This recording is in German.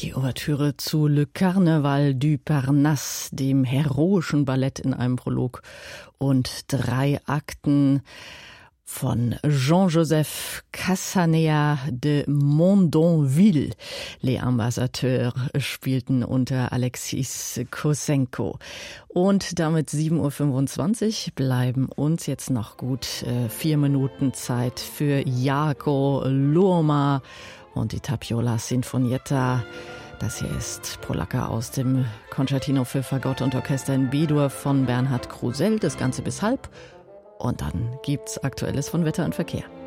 Die Ouvertüre zu Le Carnaval du Parnasse, dem heroischen Ballett in einem Prolog und 3 Akten von Jean-Joseph Cassanea de Mondonville. Les Ambassadeurs spielten unter Alexis Kosenko. Und damit 7.25 Uhr bleiben uns jetzt noch gut 4 Minuten Zeit für Jaakko Luoma und die Tapiola Sinfonietta. Das hier ist Polacca aus dem Concertino für Fagott und Orchester in B-Dur von Bernhard Krusell. Das Ganze bis halb. Und dann gibt's Aktuelles von Wetter und Verkehr.